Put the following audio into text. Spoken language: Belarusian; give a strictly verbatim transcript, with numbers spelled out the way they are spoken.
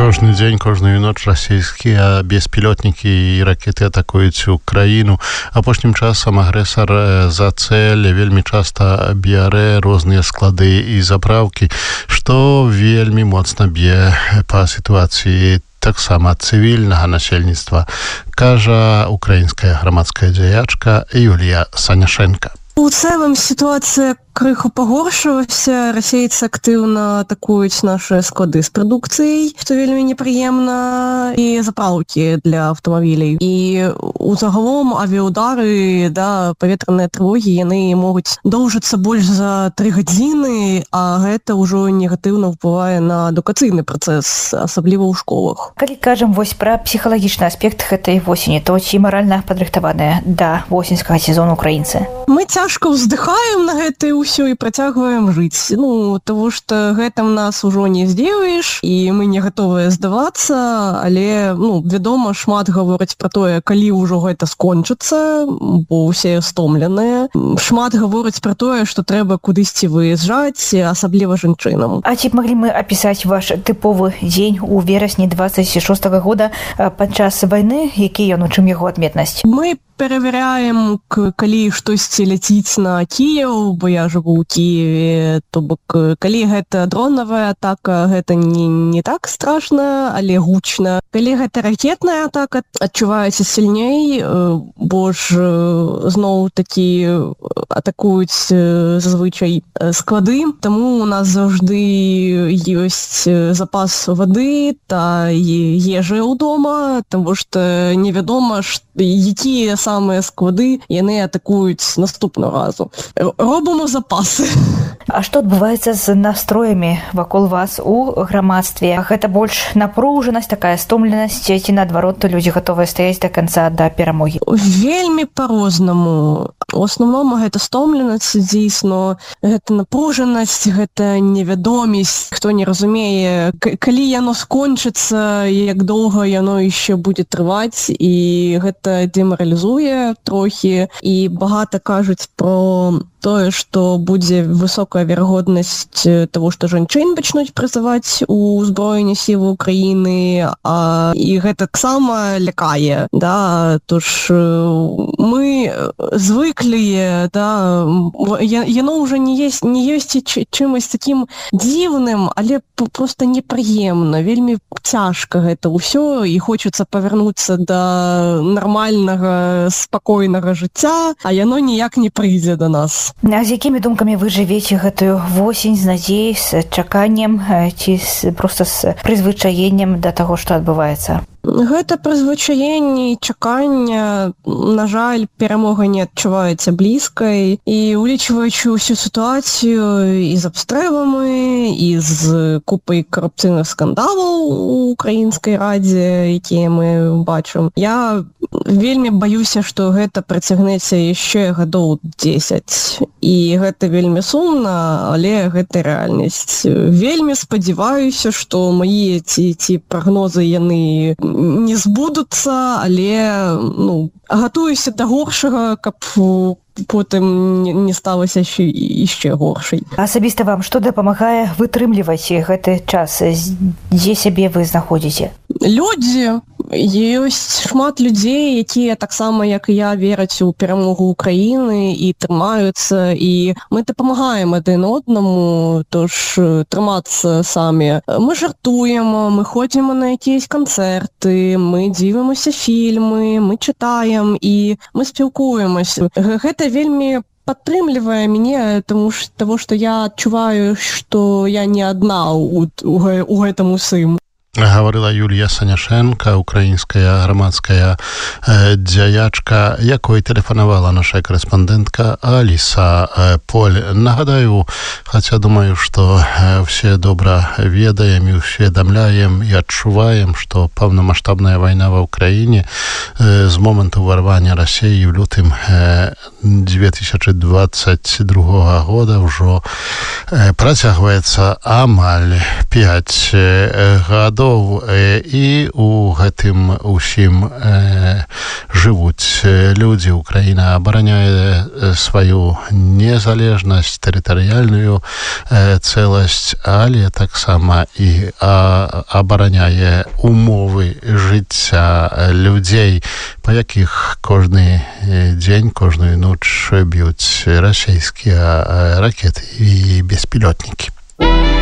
Кожны дзень, кожную ноч расійскія беспілотнікі і ракеты атакуюць Украіну. Апошнім часам агрэсар за цэль вельмі часта бярэ розныя склады і запраўкі, што вельмі моцна б'е па сітуацыі таксама цывільнага насельніцтва, кажа украінская грамадская дзеячка Юлія Саняшенка. У цэлым сітуацыя крыху пагоршылася. Расейцы актыўна атакуюць нашы склады з прадукцыяй, што вельмі непрыемна, і запраўкі для аўтамабіляй. І у загалом авіаудары, да, паветраныя трывогі, яны могуць доўжыцца больш за тры гадзіны, а гэта ўжо негатыўна ўплывае на адукацыйны працэс, асабліва ў школах. Калі кажам вось пра псіхалагічны аспект гэтай восені, то ці маральна падрыхтаваныя да восеньскага сезону украінцы? Мы цяжка ўздыхаем на гэта і ўсё і працягваем жыць. Ну, того, што гэтым нас ужо не здзіваеш, і мы не гатовыя здавацца, але, ну, вядома, шмат гавораць пра тое, калі ўжо гэта скончыцца, бо ўсе стомленыя. Шмат гавораць пра тое, што трэба кудысьці выязджаць, асабліва жанчынам. А ці б маглі мы апісаць ваш тыповы дзень у верасні дваццаць шостага года падчас вайны? Які ён, у чым яго адметнасць? Мы перавяряем, калі штосьці ляціць на Кіеў, бо я жыву ў Кіеве, то бок, калі гэта дронавая атака, гэта не, не так страшна, але гучна. Калі гэта ракетная атака, адчуваецца сильней, бо ж зноў такі атакуюць зазвычай склады, таму у нас заўжды ёсць запас вады та ежы ўдома, таму што невядома, якія самыя склады яны атакуюць наступного разу. Робимо запасы. А што адбываецца з настроямі вакол вас у грамадстве? Гэта больш напружанасць, такая стомленасць, ці наадварот, людзі гатовыя стаяць да канца, да перамогі? Вельмі па-рознаму. У асноўным гэта стомленасць, дзейсно, гэта напружанасць, гэта невядомасць, хто не разумее, калі яно скончыцца, як доўга яно яшчэ будзе трываць, і гэта дэмаралізуе трохі, і багата кажуць про тое, што будзе высокая верагоднасць таго, што жанчын пачнуць прызываць у ўзброеныя сілы Украіны, а і гэта таксама лякае, да, тож мы звыклі, да, яно ўжо не ёсць, не ёсць чымось такім дзіўным, але проста непрыемна, вельмі цяжка гэта ўсё, і хочацца павярнуцца да нармальнага, спакойнага жыцця, а яно ніяк не прыйдзе да нас. А з якімі думкамі вы жывеце гэтую восень, з надзеяй, з чаканнем, ці проста з прызвычаеннем да таго, што адбываецца? Гэта прызвычаенне і чакання, на жаль, перамога не адчуваецца блізкай, і улічваючы ўсю сітуацыю і з абстрэламі, і з купай карупцыйных скандалаў у украінскай радзе, якія мы бачым, я вельмі баюся, што гэта працягнецца яшчэ гадоў дзесяць. І гэта вельмі сумна, але гэта рэальнасць. Вельмі спадзяваюся, што мае ці, ці прагнозы яны не збудуцца, але, ну, гатуюся да горшага, каб потым не сталася яшчэ горшай. Асабіста вам што дапамагае вытрымліваць гэты час? Дзе сябе вы знаходзіце? Людзі. Ёсць шмат людзей, якія таксама, як і я, вераць у перамогу Украіны і трымаюцца, і мы дапамагаем адзін однаму, тож трымацца самі. Мы жартуем, мы ходзім на якісь канцэрты, мы дзівімся фільмы, мы чытаем і мы спілкуемся. Гэта вельмі падтрымлівае мяне, тому што, того, што я адчуваю, што я не адна у, у, у гэтым усім. Гаварыла Юлія Саняшенка, украінская грамадская э, дзяячка, якой тэлефанавала наша корэспандэнтка Аліса э, Поль. Нагадаю, хаця думаю, што э, все добра ведаем і усведамляем і адчуваем, што паўнамаштабная вайна ва ўкраіне э, з моманту ўварвання Расіі ў лютым э, две тысячы двадцать другога года ўжо э, працягваецца амаль пяць э, гадоў. гадоў і у гэтым усім жывуць людзі. Украіна абараняе сваю незалежнасць, тэрытарыяльную цэласць, але таксама і абараняе умовы жыцця людзей, па якіх кожны дзень, кожную ноч б'юць расійскія ракеты і беспілотнікі.